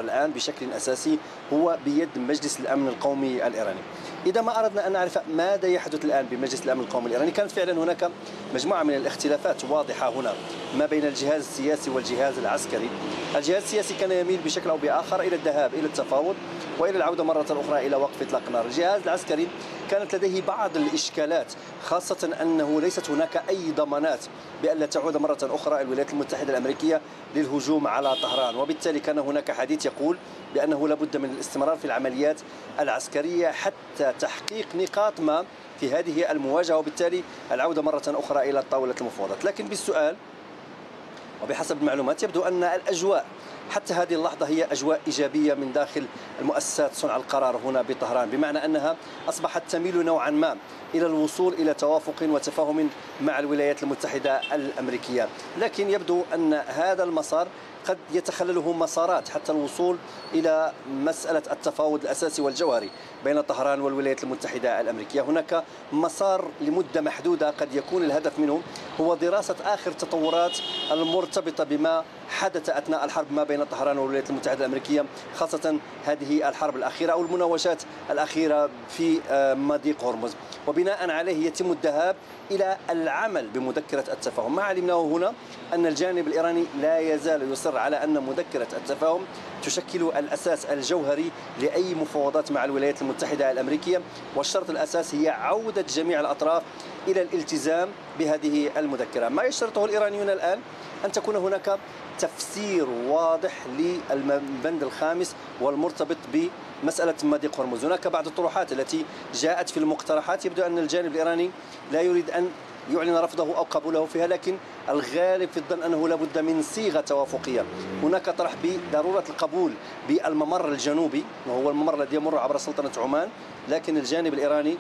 الآن بشكل أساسي هو بيد مجلس الأمن القومي الإيراني. إذا ما أردنا أن نعرف ماذا يحدث الآن بمجلس الأمن القومي الإيراني، كانت فعلا هناك مجموعة من الاختلافات واضحة هنا ما بين الجهاز السياسي والجهاز العسكري. الجهاز السياسي كان يميل بشكل أو بآخر إلى الذهاب إلى التفاوض وإلى العودة مرة أخرى إلى وقف إطلاق النار. الجهاز العسكري كانت لديه بعض الإشكالات، خاصة أنه ليست هناك أي ضمانات بأن لا تعود مرة أخرى الولايات المتحدة الأمريكية للهجوم على طهران، وبالتالي كان هناك حديث يقول بأنه لابد من الاستمرار في العمليات العسكرية حتى تحقيق نقاط ما في هذه المواجهة، وبالتالي العودة مرة أخرى إلى طاولة المفاوضات. لكن بالسؤال وبحسب المعلومات يبدو أن الأجواء حتى هذه اللحظة هي أجواء إيجابية من داخل المؤسسات صنع القرار هنا بطهران، بمعنى أنها أصبحت تميل نوعا ما إلى الوصول إلى توافق وتفاهم مع الولايات المتحدة الأمريكية. لكن يبدو أن هذا المسار قد يتخلله مسارات حتى الوصول إلى مسألة التفاوض الأساسي والجوهري بين طهران والولايات المتحدة الأمريكية. هناك مسار لمدة محدودة قد يكون الهدف منه هو دراسة آخر تطورات المرتبطة بما حدث أثناء الحرب ما بين طهران والولايات المتحدة الأمريكية، خاصة هذه الحرب الأخيرة أو المناوشات الأخيرة في مضيق هرمز، وبناء عليه يتم الذهاب إلى العمل بمذكرة التفاهم. ما علمناه هنا أن الجانب الإيراني لا يزال يصر على أن مذكرة التفاهم تشكل الأساس الجوهري لأي مفاوضات مع الولايات المتحدة الأمريكية، والشرط الأساس هي عودة جميع الأطراف إلى الالتزام بهذه المذكرة. ما يشترطه الإيرانيون الآن أن تكون هناك تفسير واضح للبند الخامس والمرتبط بمسألة مضيق هرمز. هناك بعض الطروحات التي جاءت في المقترحات يبدو أن الجانب الإيراني لا يريد أن يعلن رفضه أو قبوله فيها، لكن الغالب في الظن أنه لابد من صيغة توافقية. هناك طرح بضرورة القبول بالممر الجنوبي وهو الممر الذي يمر عبر سلطنة عمان، لكن الجانب الإيراني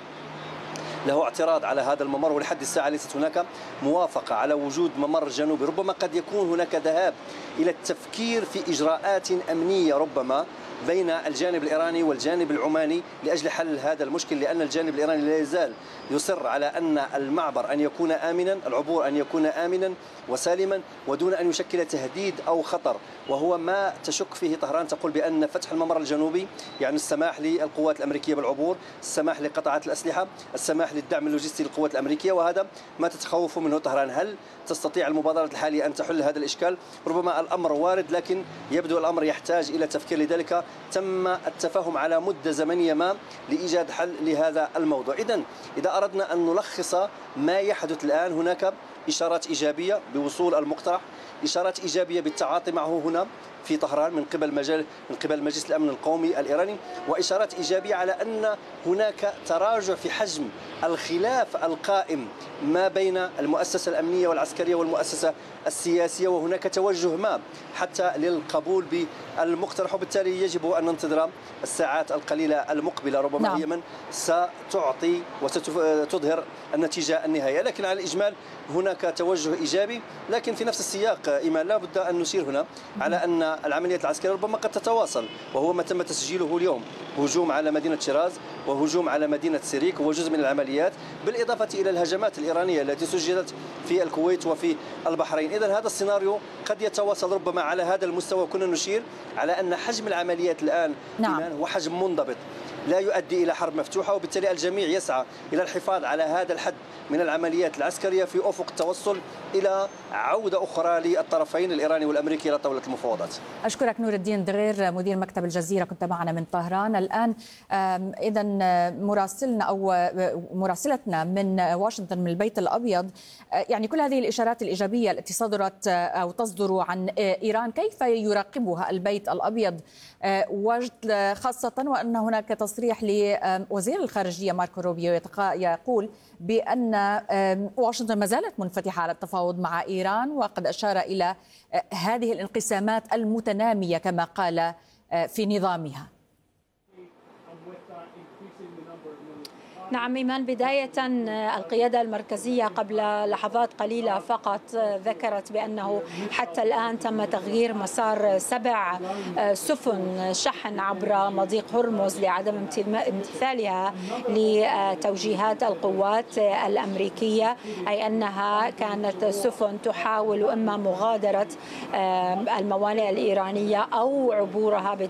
له اعتراض على هذا الممر، ولحد الساعة ليست هناك موافقة على وجود ممر جنوبي. ربما قد يكون هناك ذهاب إلى التفكير في إجراءات أمنية ربما بين الجانب الإيراني والجانب العماني لأجل حل هذا المشكل، لأن الجانب الإيراني لا يزال يصر على أن المعبر أن يكون آمنا، العبور أن يكون آمنا وسالما ودون أن يشكل تهديد أو خطر، وهو ما تشك فيه طهران. تقول بأن فتح الممر الجنوبي يعني السماح للقوات الأمريكية بالعبور، السماح لقطاعات الأسلحة، السماح للدعم اللوجستي للقوات الأمريكية، وهذا ما تتخوف منه طهران. هل تستطيع المبادرة الحالية أن تحل هذا الإشكال؟ ربما الأمر وارد، لكن يبدو الأمر يحتاج إلى تفكير. لذلك تم التفاهم على مدة زمنية ما لإيجاد حل لهذا الموضوع. إذا أردنا أن نلخص ما يحدث الآن، هناك إشارات إيجابية بوصول المقترح، إشارات إيجابية بالتعاطي معه هنا في طهران من قبل مجلس الأمن القومي الإيراني، وإشارات إيجابية على أن هناك تراجع في حجم الخلاف القائم ما بين المؤسسة الأمنية والعسكرية والمؤسسة السياسية، وهناك توجه ما حتى للقبول بالمقترح، وبالتالي يجب أن ننتظر الساعات القليلة المقبلة. ربما هي من ستعطي وستظهر النتيجة النهائية، لكن على الإجمال هناك توجه إيجابي. لكن في نفس السياق إيمان لا بد أن نشير هنا على أن العمليات العسكرية ربما قد تتواصل، وهو ما تم تسجيله اليوم: هجوم على مدينة شيراز وهجوم على مدينة سيريك هو جزء من العمليات، بالإضافة إلى الهجمات الإيرانية التي سجلت في الكويت وفي البحرين. إذن هذا السيناريو قد يتواصل ربما على هذا المستوى. كنا نشير على أن حجم العمليات الآن هو حجم منضبط لا يؤدي إلى حرب مفتوحة، وبالتالي الجميع يسعى إلى الحفاظ على هذا الحد من العمليات العسكرية في أفق التوصل إلى عودة أخرى للطرفين الإيراني والأمريكي إلى طاولة المفاوضات. أشكرك نور الدين دغير مدير مكتب الجزيرة، كنت معنا من طهران. الآن إذا مراسلنا أو مراسلتنا من واشنطن من البيت الأبيض، يعني كل هذه الإشارات الإيجابية التي صدرت أو تصدر عن إيران كيف يراقبها البيت الأبيض، خاصة وأن هناك تصريح لوزير الخارجية ماركو روبيو يقول بأن واشنطن ما زالت منفتحة على التفاوض مع إيران، وقد أشار إلى هذه الانقسامات المتنامية كما قال في نظامها. نعم إيمان، بداية القيادة المركزية قبل لحظات قليلة فقط ذكرت بأنه حتى الآن تم تغيير مسار 7 سفن شحن عبر مضيق هرمز لعدم امتثالها لتوجيهات القوات الأمريكية، أي أنها كانت سفن تحاول إما مغادرة الموانئ الإيرانية أو عبورها